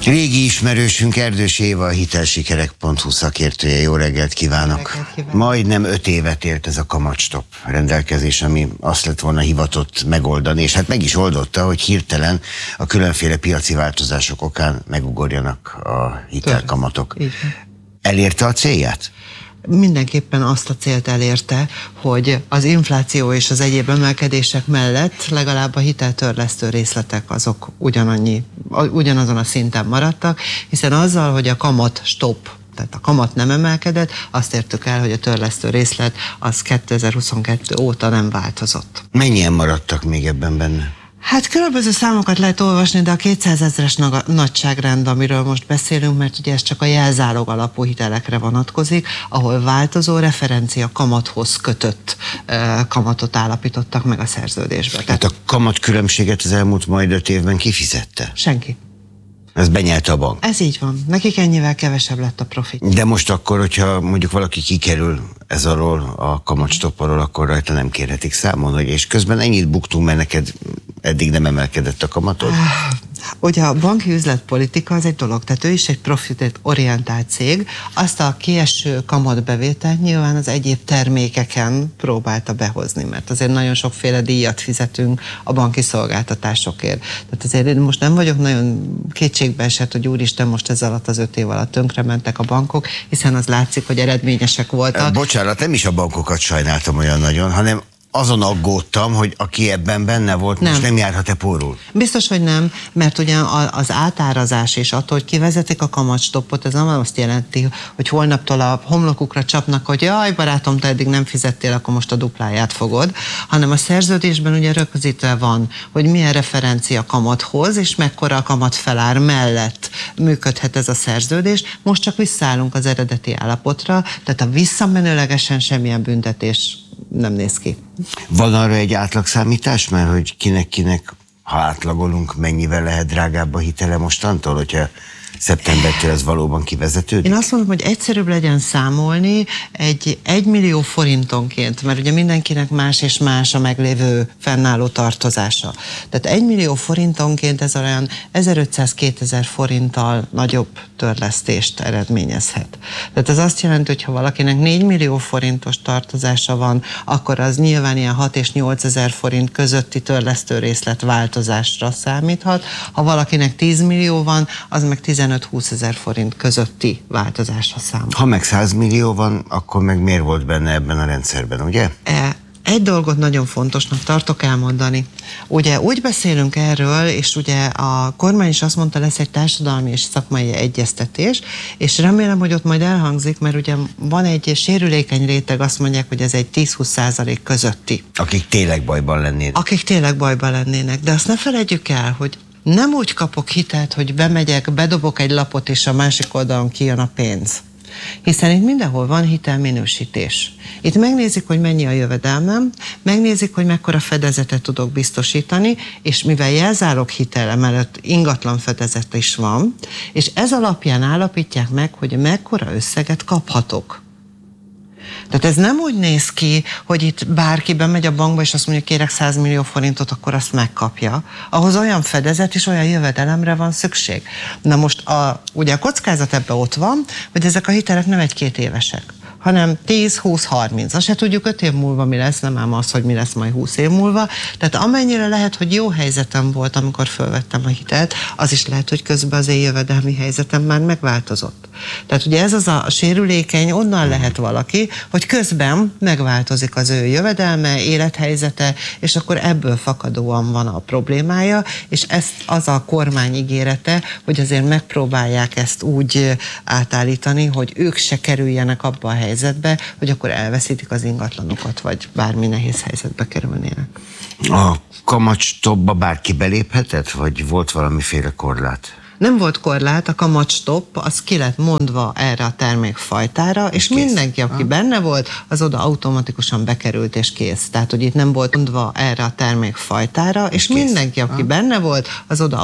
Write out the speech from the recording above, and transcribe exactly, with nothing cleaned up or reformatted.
Régi ismerősünk Erdős Éva, a hitelsikerek pont hu szakértője. Jó reggelt kívánok! Jó reggelt kívánok. Majdnem öt évet élt ez a kamatstopp rendelkezés, ami azt lett volna hivatott megoldani, és hát meg is oldotta, hogy hirtelen a különféle piaci változások okán megugorjanak a hitelkamatok. Elérte a célját? Mindenképpen azt a célt elérte, hogy az infláció és az egyéb emelkedések mellett legalább a hiteltörlesztő részletek azok ugyanannyi, ugyanazon a szinten maradtak, hiszen azzal, hogy a kamat stop, tehát a kamat nem emelkedett, azt értük el, hogy a törlesztő részlet az kétezer-huszonkettő óta nem változott. Mennyien maradtak még ebben benne? Hát különböző számokat lehet olvasni, de a kétszázezres nagyságrend, amiről most beszélünk, mert ugye ez csak a jelzálog alapú hitelekre vonatkozik, ahol változó referencia kamathoz kötött uh, kamatot állapítottak meg a szerződésbe. Tehát a kamatkülönbséget az elmúlt majd öt évben kifizette? Senki. Ez benyelte a bank? Ez így van. Nekik ennyivel kevesebb lett a profit. De most akkor, hogyha mondjuk valaki kikerül ez alól, a kamatstopp alól, akkor rajta nem kérhetik számon, hogy és közben ennyit buktunk, mert neked eddig nem emelkedett a kamatod? Ugye a banki üzletpolitika az egy dolog, tehát ő is egy profitorientált cég, azt a kieső kamatbevételt nyilván az egyéb termékeken próbálta behozni, mert azért nagyon sokféle díjat fizetünk a banki szolgáltatásokért. Tehát azért most nem vagyok nagyon kétségbe esett, hogy úristen, most ez alatt az öt év alatt tönkrementek a bankok, hiszen az látszik, hogy eredményesek voltak. Bocsánat, nem is a bankokat sajnáltam olyan nagyon, hanem azon aggódtam, hogy aki ebben benne volt, nem. most nem járhat-e pórul? Biztos, hogy nem, mert ugye az átárazás és attól, hogy kivezetik a kamatstoppot, ez nem azt jelenti, hogy holnaptól a homlokukra csapnak, hogy jaj, barátom, te eddig nem fizettél, akkor most a dupláját fogod, hanem a szerződésben ugye rögzítve van, hogy milyen referencia kamathoz, és mekkora a kamatfelár mellett működhet ez a szerződés. Most csak visszaállunk az eredeti állapotra, tehát a visszamenőlegesen semmilyen büntetés nem néz ki. Van arra egy átlagszámítás, mert hogy kinek-kinek, ha átlagolunk, mennyivel lehet drágább a hitele mostantól, hogyha szeptembertől ez valóban kivezetődik? Én azt mondom, hogy egyszerűbb legyen számolni egy egymillió forintonként, mert ugye mindenkinek más és más a meglévő fennálló tartozása. Tehát egymillió forintonként ez olyan ezerötszáz-kétezer forinttal nagyobb törlesztést eredményezhet. Tehát ez azt jelenti, hogy ha valakinek négymillió forintos tartozása van, akkor az nyilván ilyen hat és nyolcezer forint közötti törlesztő részlet változásra számíthat. Ha valakinek tíz millió van, az meg tizenöt-húszezer forint közötti változásra számol. Ha meg száz millió van, akkor meg miért volt benne ebben a rendszerben, ugye? E Egy dolgot nagyon fontosnak tartok elmondani. Ugye úgy beszélünk erről, és ugye a kormány is azt mondta, lesz egy társadalmi és szakmai egyeztetés, és remélem, hogy ott majd elhangzik, mert ugye van egy sérülékeny réteg, azt mondják, hogy ez egy tíz-húsz százalék közötti. Akik tényleg bajban lennének. Akik tényleg bajban lennének. De azt ne felejtjük el, hogy nem úgy kapok hitelt, hogy bemegyek, bedobok egy lapot, és a másik oldalon kijön a pénz. Hiszen itt mindenhol van hitelminősítés. Itt megnézik, hogy mennyi a jövedelmem, megnézik, hogy mekkora fedezetet tudok biztosítani, és mivel jelzálog hitel emellett ingatlan fedezet is van, és ez alapján állapítják meg, hogy mekkora összeget kaphatok. Tehát ez nem úgy néz ki, hogy itt bárki bemegy a bankba, és azt mondja, kérek száz millió forintot, akkor azt megkapja. Ahhoz olyan fedezet és olyan jövedelemre van szükség. Na most a, ugye a kockázat ebben ott van, hogy ezek a hitelek nem egy-két évesek, hanem tíz, húsz, harminc. Azt se tudjuk öt év múlva mi lesz, nem ám az, hogy mi lesz majd húsz év múlva. Tehát amennyire lehet, hogy jó helyzetem volt, amikor fölvettem a hitelt, az is lehet, hogy közben az én jövedelmi helyzetem már megváltozott. Tehát ugye ez az a sérülékeny, onnan lehet valaki, hogy közben megváltozik az ő jövedelme, élethelyzete, és akkor ebből fakadóan van a problémája, és ezt az a kormány ígérete, hogy azért megpróbálják ezt úgy átállítani, hogy ők se kerüljenek abba a helyzetbe, hogy akkor elveszítik az ingatlanokat, vagy bármi nehéz helyzetbe kerülnének. A kamatstoppba bárki beléphetett, vagy volt valamiféle korlát? Nem volt korlát, a kamatstopp, az ki lett mondva erre a termékfajtára, és kész. Mindenki, aki ha. benne volt, az oda automatikusan bekerült és kész. Tehát, hogy itt nem volt mondva erre a termékfajtára, és, és mindenki, aki ha. benne volt, az oda